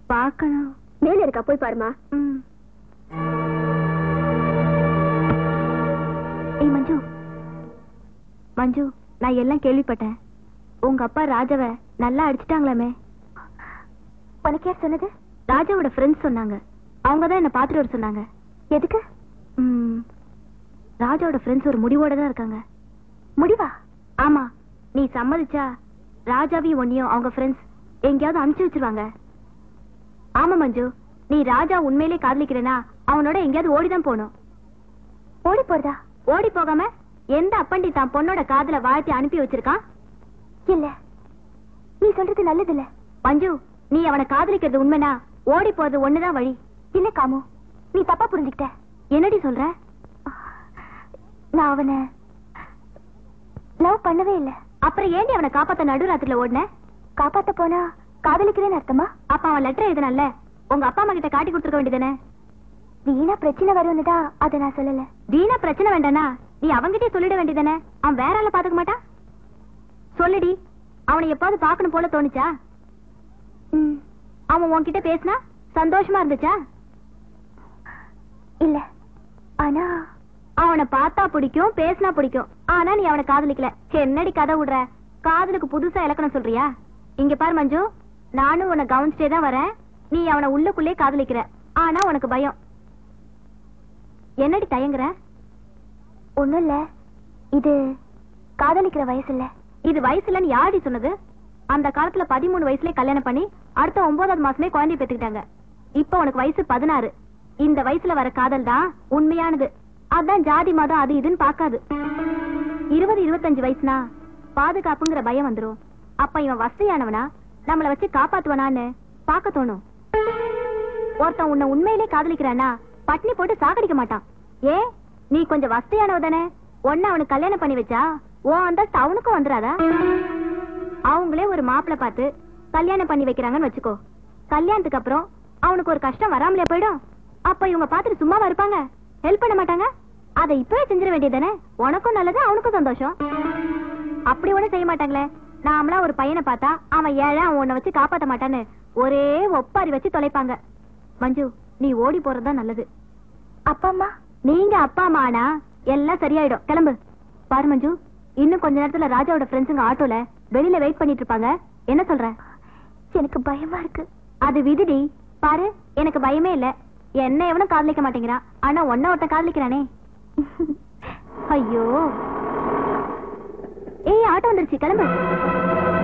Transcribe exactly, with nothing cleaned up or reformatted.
பார்க்கணும். மேல இருக்கா, போய் பாருமா. ஏய் மஞ்சு, மஞ்சு, நான் எல்லாம் கேள்விப்பட்டேன். உங்க அப்பா ராஜாவை நல்லா அடிச்சிட்டாங்களாமே. உனக்கு யார் சொன்னது? ராஜாவோட ஃப்ரெண்ட்ஸ் சொன்னாங்க. அவங்க தான் என்ன பாத்துட்டு வர சொன்னாங்க. எதுக்கு? ராஜாவோட ஃப்ரெண்ட்ஸ் ஒரு முடிவோட தான் இருக்காங்க. முடிவா? ஆமா, நீ சம்மதிச்சா ராஜாவையும் ஒன்னியும் அவங்க ஃப்ரெண்ட்ஸ் எங்கேயாவது அனுப்பிச்சு வச்சிருவாங்க. ஆமா மஞ்சு, நீ ராஜா உண்மையிலே காதலிக்கிறேனா அவனோட எங்கேயாவது ஓடிதான் போகணும். ஓடி போறதா? ஓடி போகாம எந்த அப்பண்டி தான் பொண்ணோட காதல வாழ்த்தி அனுப்பி வச்சிருக்கான்? இல்ல, நீ சொல்றது நல்லது இல்ல மஞ்சு. நீ அவனை காதலிக்கிறது உண்மைனா ஓடி போறது ஒண்ணுதான் வழி. இல்ல காமு, நீ தப்பா புரிஞ்சுக்கிட்ட. என்னடி சொல்ற? நான் அவனை லவ் பண்ணவே இல்ல. அப்புறம் ஏண்டி அவனை காப்பாத்த நடுராத்திரில ஓடுன? காப்பாத்த போனா காதலிக்கிறேன்னு அர்த்தமா? அப்ப அவன் லெட்டர் எழுதுனல்ல, உங்க அப்பா அம்மா கிட்ட காட்டி கொடுத்துருக்க வேண்டியதானே? வீணா பிரச்சனை வரும்னுதான் அதை நான் சொல்லல. வீணா பிரச்சனை வேண்டானா நீ அவங்கிட்டே சொல்லிட வேண்டியதானே? அவன் வேற ஆள பாத்துக்க மாட்டான். சொல்லுடி, அவனை எப்பாவது பாக்கணும் போல தோணுச்சா? அவன் உன்கிட்ட பேசினா சந்தோஷமா இருந்துச்சா? இல்ல, ஆனா அவனை பார்த்தா பிடிக்கும், பேசினா பிடிக்கும். ஆனா நீ அவனை காதலிக்கல. என்னடி கதை விடுற? காதலுக்கு புதுசா இலக்கணம் சொல்றியா? இங்க பாரு மஞ்சு, நானும் உன்னை கவனிச்சுட்டே தான் வரேன். நீ அவனை உள்ளுக்குள்ளே காதலிக்கிற, ஆனா உனக்கு பயம். என்னடி தயங்குற? ஒண்ணும் இல்ல, இது காதலிக்கிற வயசு இல்ல. இது வயசு இல்லன்னு யாரடி சொன்னது? அந்த காலத்துல பதிமூணு வயசுலயே கல்யாணம் பண்ணி அடுத்த ஒன்பதாவது மாசமே குழந்தை பெற்றுக்கிட்டாங்க. இப்ப உனக்கு வயசு பதினாறு. இந்த வயசுல வர காதல் தான் உண்மையானது. அதான் ஜாதி மதம் அது இதுன்னு பாக்காது. இருபது இருபத்தஞ்சு வயசுனா பாதுகாப்புங்கிற பயம் வந்துரும். அப்ப இவன் வசதியானவனா நம்மள வச்சு காப்பாத்துவனான்னு பாக்க தோணும். ஒருத்தன் உன்னை உண்மையிலே காதலிக்கிறானா பட்னி போட்டு சாகடிக்க மாட்டான். ஏ, நீ கொஞ்சம் வசதியானவ தானே? ஒன்னு அவனுக்கு கல்யாணம் பண்ணி வச்சா ஓ அந்த அவனுக்கும் வந்துடாதா? அவங்களே ஒரு மாப்பிள்ள பார்த்து கல்யாணம் பண்ணி வைக்கிறாங்கன்னு வச்சுக்கோ. கல்யாணத்துக்கு அப்புறம் அவனுக்கு ஒரு கஷ்டம் வராமலே போயிடும். அப்ப இவங்க பார்த்துட்டு சும்மாவா இருப்பாங்க? ஹெல்ப் பண்ண மாட்டாங்க? அதை இப்பவே செஞ்சிட வேண்டியதானே? உனக்கும் நல்லது, அவனுக்கும் சந்தோஷம். அப்படி ஒண்ணு செய்ய மாட்டாங்களே. நாமளா ஒரு பையனை பார்த்தா அவன் ஏழை, அவன் உன்னை வச்சு காப்பாத்த மாட்டான்னு ஒரே ஒப்பாரி வச்சு தொலைப்பாங்க. மஞ்சு, நீ ஓடி போறதுதான் நல்லது. அப்பா அம்மா? நீங்க அப்பா அம்மா ஆனா எல்லாம் சரியாயிடும். கிளம்பு. பாரு மஞ்சு, இன்னும் கொஞ்ச நேரத்துல ராஜாவோட ஃப்ரெண்ட்ஸுங்க ஆட்டோல வெளியில வெயிட் பண்ணிட்டு இருப்பாங்க. என்ன சொல்ற? எனக்கு பயமா இருக்கு. அது விதிடி. பாரு, எனக்கு பயமே இல்ல. என்ன எவனும் காதலிக்க மாட்டேங்கிறான், ஆனா ஒன்ன ஒருத்த காதலிக்கிறானே. ஐயோ, ஏய் ஆட்டோ வந்துருச்சு, கிளம்பு.